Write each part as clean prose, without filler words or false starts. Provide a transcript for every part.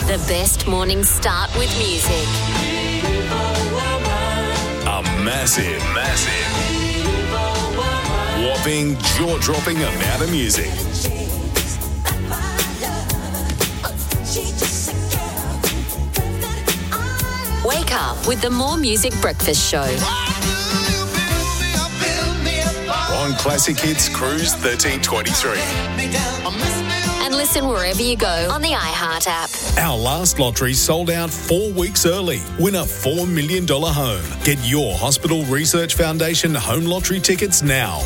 The best morning start with music. A massive, whopping, jaw-dropping amount of music. Wake up with the More Music Breakfast Show. On Classic Hits Cruise 1323. And listen wherever you go on the iHeart app. Our last lottery sold out 4 weeks early. Win a $4 million home. Get your Hospital Research Foundation home lottery tickets now.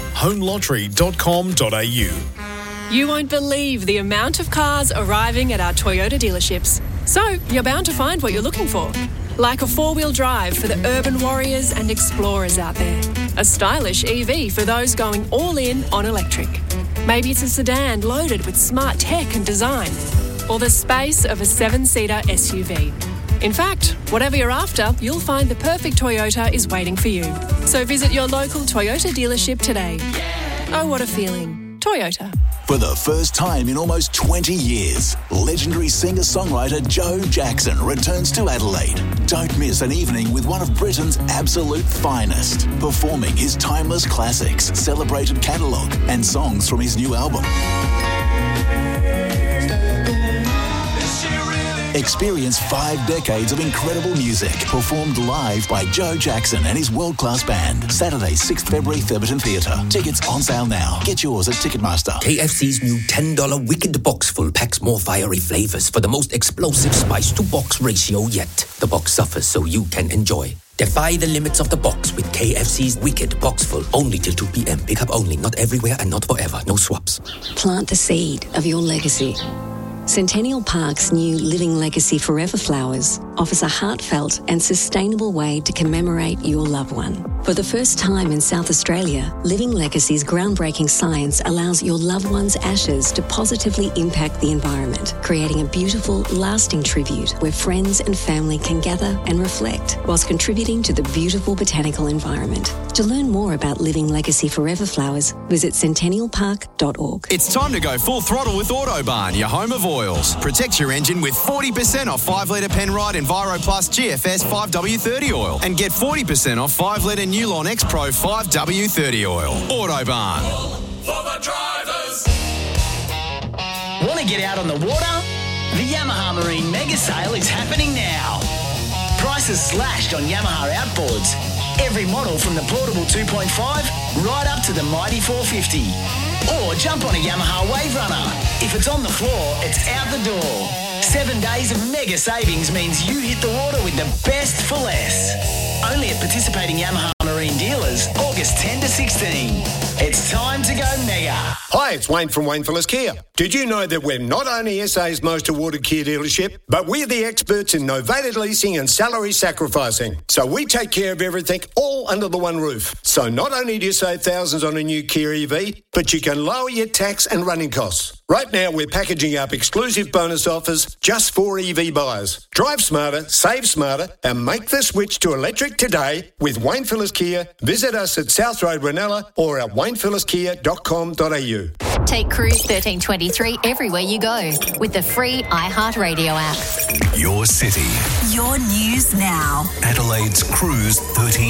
homelottery.com.au. You won't believe the amount of cars arriving at our Toyota dealerships. So you're bound to find what you're looking for. Like a four-wheel drive for the urban warriors and explorers out there. A stylish EV for those going all in on electric. Maybe it's a sedan loaded with smart tech and design. Or the space of a 7-seater SUV. In fact, whatever you're after, you'll find the perfect Toyota is waiting for you. So visit your local Toyota dealership today. Oh, what a feeling. Toyota. For the first time in almost 20 years, legendary singer-songwriter Joe Jackson returns to Adelaide. Don't miss an evening with one of Britain's absolute finest, performing his timeless classics, celebrated catalogue, and songs from his new album. Experience 5 decades of incredible music performed live by Joe Jackson and his world-class band. Saturday, 6th February, Theberton Theatre. Tickets on sale now. Get yours at Ticketmaster. KFC's new $10 Wicked Box Full packs more fiery flavours for the most explosive spice-to-box ratio yet. The box suffers so you can enjoy. Defy the limits of the box with KFC's Wicked Box Full. Only till 2 p.m. Pick up only. Not everywhere and not forever. No swaps. Plant the seed of your legacy. Centennial Park's new Living Legacy Forever Flowers offers a heartfelt and sustainable way to commemorate your loved one. For the first time in South Australia, Living Legacy's groundbreaking science allows your loved one's ashes to positively impact the environment, creating a beautiful, lasting tribute where friends and family can gather and reflect whilst contributing to the beautiful botanical environment. To learn more about Living Legacy Forever Flowers, visit centennialpark.org. It's time to go full throttle with Autobarn, your home of oils. Protect your engine with 40% off 5-litre Penrite Enviro Plus GFS 5W30 oil and get 40% off 5-litre Newlawn X Pro 5W30 oil. Autobarn. For the drivers. Want to get out on the water? The Yamaha Marine Mega Sale is happening now. Prices slashed on Yamaha outboards. Every model from the portable 2.5 right up to the mighty 450. Or jump on a Yamaha Wave Runner. If it's on the floor, it's out the door. 7 days of mega savings means you hit the water with the best for less. Only at participating Yamaha Marine dealers, August 10 to 16. It's time to go mega. Hi, it's Wayne from Wayne Phillips Kia. Did you know that we're not only SA's most awarded Kia dealership, but we're the experts in novated leasing and salary sacrificing. So we take care of everything all under the one roof. So not only do you save thousands on a new Kia EV, but you can lower your tax and running costs. Right now, we're packaging up exclusive bonus offers just for EV buyers. Drive smarter, save smarter, and make the switch to electric today with Wayne Phillips Kia. Visit us at South Road, Ranella, or at waynephillipskia.com.au. Take Cruise 1323 everywhere you go with the free iHeart Radio app. Your city. Your news now. Adelaide's Cruise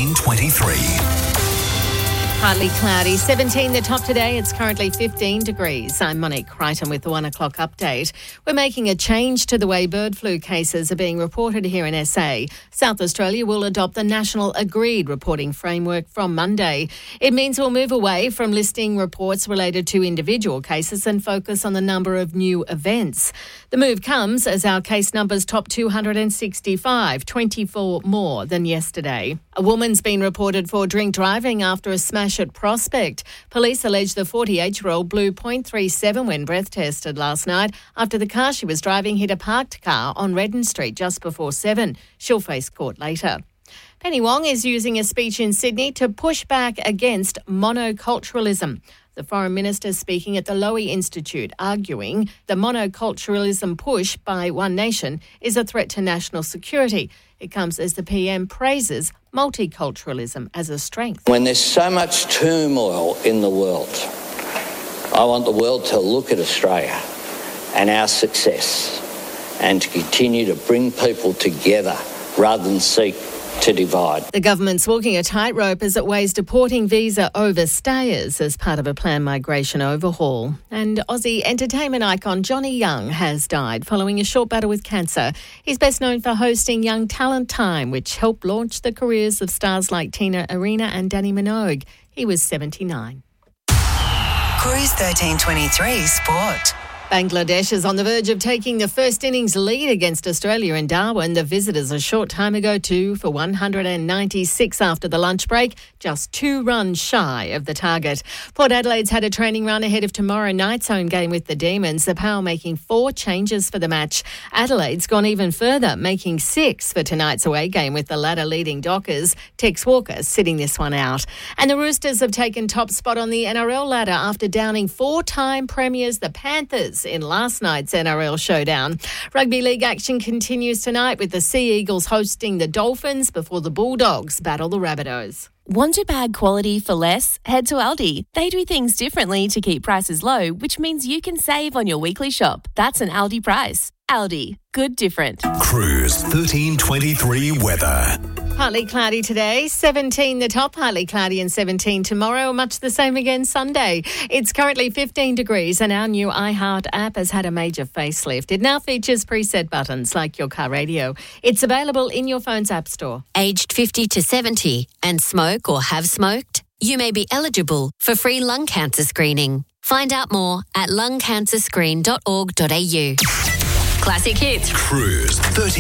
1323. Partly cloudy, 17 the top today. It's currently 15 degrees. I'm Monique Crichton with the 1 o'clock update. We're making a change to the way bird flu cases are being reported here in SA. South Australia will adopt the National Agreed Reporting Framework from Monday. It means we'll move away from listing reports related to individual cases and focus on the number of new events. The move comes as our case numbers top 265, 24 more than yesterday. A woman's been reported for drink driving after a smash at Prospect. Police allege the 48-year-old blew .37 when breath tested last night after the car she was driving hit a parked car on Redden Street just before 7. She'll face court later. Penny Wong is using a speech in Sydney to push back against monoculturalism. The Foreign Minister speaking at the Lowy Institute, arguing the monoculturalism push by One Nation is a threat to national security. It comes as the PM praises multiculturalism as a strength. When there's so much turmoil in the world, I want the world to look at Australia and our success and to continue to bring people together rather than seek to divide. The government's walking a tightrope as it weighs deporting visa overstayers as part of a planned migration overhaul. And Aussie entertainment icon Johnny Young has died following a short battle with cancer. He's best known for hosting Young Talent Time, which helped launch the careers of stars like Tina Arena and Danny Minogue. He was 79. Cruise 1323 Sport. Bangladesh is on the verge of taking the first innings lead against Australia in Darwin. The visitors a short time ago 2 for 196 after the lunch break, just 2 runs shy of the target. Port Adelaide's had a training run ahead of tomorrow night's home game with the Demons, the Power making 4 changes for the match. Adelaide's gone even further, making 6 for tonight's away game with the latter leading Dockers. Tex Walker sitting this one out. And the Roosters have taken top spot on the NRL ladder after downing 4-time premiers, the Panthers, in last night's NRL showdown. Rugby league action continues tonight with the Sea Eagles hosting the Dolphins before the Bulldogs battle the Rabbitohs. Want a bag quality for less? Head to Aldi. They do things differently to keep prices low, which means you can save on your weekly shop. That's an Aldi price. Aldi. Good different. Cruise 1323 weather. Partly cloudy today, 17 the top, partly cloudy and 17 tomorrow, much the same again Sunday. It's currently 15 degrees and our new iHeart app has had a major facelift. It now features preset buttons like your car radio. It's available in your phone's app store. Aged 50 to 70 and smoke or have smoked? You may be eligible for free lung cancer screening. Find out more at lungcancerscreen.org.au. Classic hits. Cruise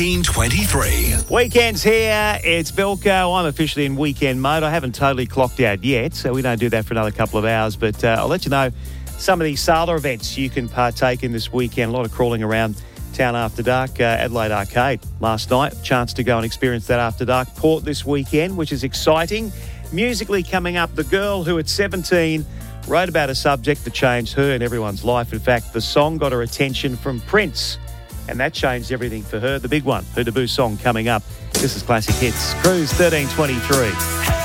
1323. Weekend's here. It's Belko. I'm officially in weekend mode. I haven't totally clocked out yet, so we don't do that for another couple of hours. But I'll let you know some of these Sala events you can partake in this weekend. A lot of crawling around town after dark. Adelaide Arcade last night. Chance to go and experience that after dark. Port this weekend, which is exciting. Musically coming up, the girl who at 17 wrote about a subject that changed her and everyone's life. In fact, the song got her attention from Prince. And that changed everything for her. The big one, her debut song coming up. This is Classic Hits. Cruise 1323.